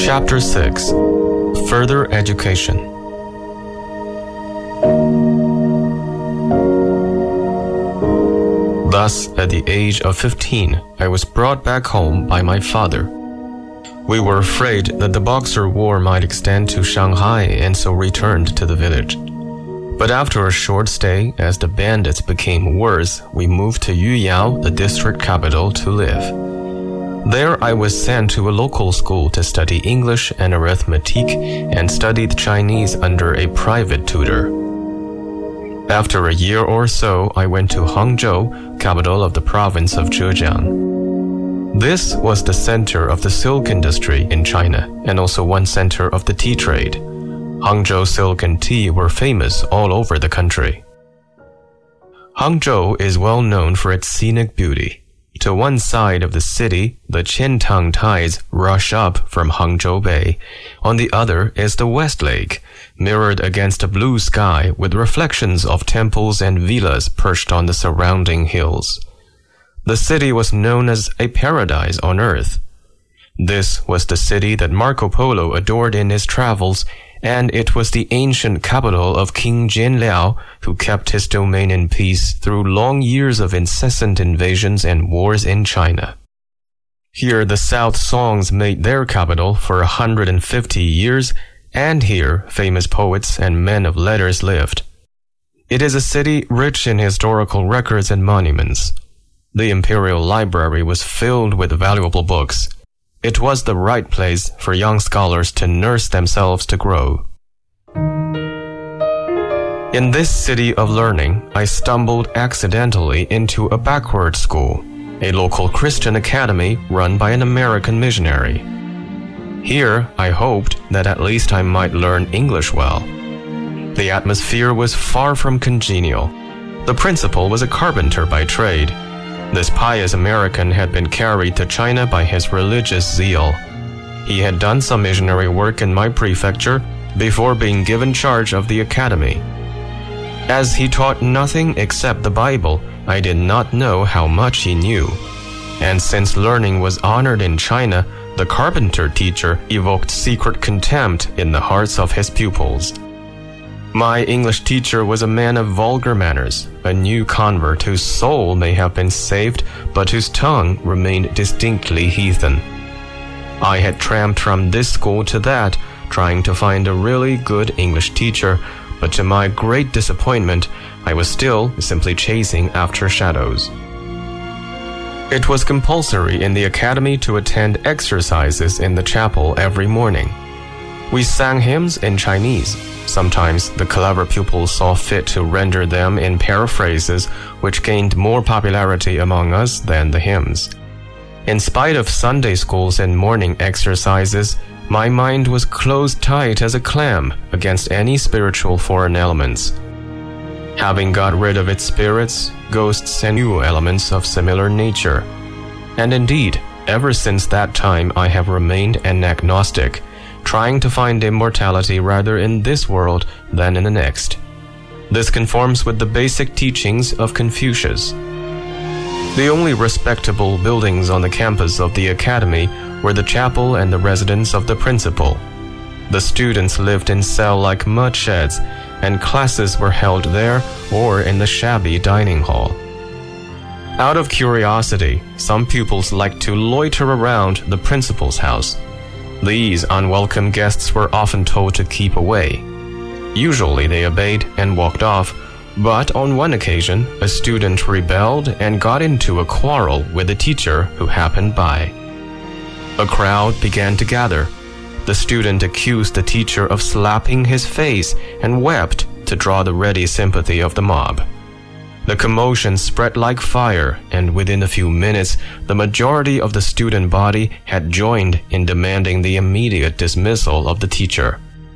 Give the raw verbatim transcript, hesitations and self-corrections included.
Chapter six. Further Education. Thus, at the age of fifteen, I was brought back home by my father. We were afraid that the Boxer War might extend to Shanghai and so returned to the village. But after a short stay, as the bandits became worse, we moved to Yuyao, the district capital, to live. There I was sent to a local school to study English and arithmetic and studied Chinese under a private tutor. After a year or so, I went to Hangzhou, capital of the province of Zhejiang. This was the center of the silk industry in China and also one center of the tea trade. Hangzhou silk and tea were famous all over the country. Hangzhou is well known for its scenic beauty. To one side of the city, the Qiantang tides rush up from Hangzhou Bay. On the other is the West Lake, mirrored against a blue sky with reflections of temples and villas perched on the surrounding hills. The city was known as a paradise on earth. This was the city that Marco Polo adored in his travels, and it was the ancient capital of King Jianliao, who kept his domain in peace through long years of incessant invasions and wars in China. Here the South Songs made their capital for one hundred fifty years, and here famous poets and men of letters lived. It is a city rich in historical records and monuments. The imperial library was filled with valuable books. It was the right place for young scholars to nurse themselves to grow. In this city of learning, I stumbled accidentally into a backward school, a local Christian academy run by an American missionary. Here, I hoped that at least I might learn English well. The atmosphere was far from congenial. The principal was a carpenter by trade. This pious American had been carried to China by his religious zeal. He had done some missionary work in my prefecture before being given charge of the academy. As he taught nothing except the Bible, I did not know how much he knew. And since learning was honored in China, the carpenter teacher evoked secret contempt in the hearts of his pupils. My English teacher was a man of vulgar manners, a new convert whose soul may have been saved, but whose tongue remained distinctly heathen. I had tramped from this school to that, trying to find a really good English teacher, but to my great disappointment, I was still simply chasing after shadows. It was compulsory in the academy to attend exercises in the chapel every morning. We sang hymns in Chinese. Sometimes the clever pupils saw fit to render them in paraphrases, which gained more popularity among us than the hymns. In spite of Sunday schools and morning exercises, my mind was closed tight as a clam against any spiritual foreign elements. Having got rid of its spirits, ghosts, and new elements of similar nature. And indeed, ever since that time I have remained an agnostic, trying to find immortality rather in this world than in the next. This conforms with the basic teachings of Confucius. The only respectable buildings on the campus of the academy were the chapel and the residence of the principal. The students lived in cell-like mud sheds, and classes were held there or in the shabby dining hall. Out of curiosity, some pupils liked to loiter around the principal's house. These unwelcome guests were often told to keep away. Usually they obeyed and walked off, but on one occasion, a student rebelled and got into a quarrel with a teacher who happened by. A crowd began to gather. The student accused the teacher of slapping his face and wept to draw the ready sympathy of the mob. The commotion spread like fire, and within a few minutes, the majority of the student body had joined in demanding the immediate dismissal of the teacher.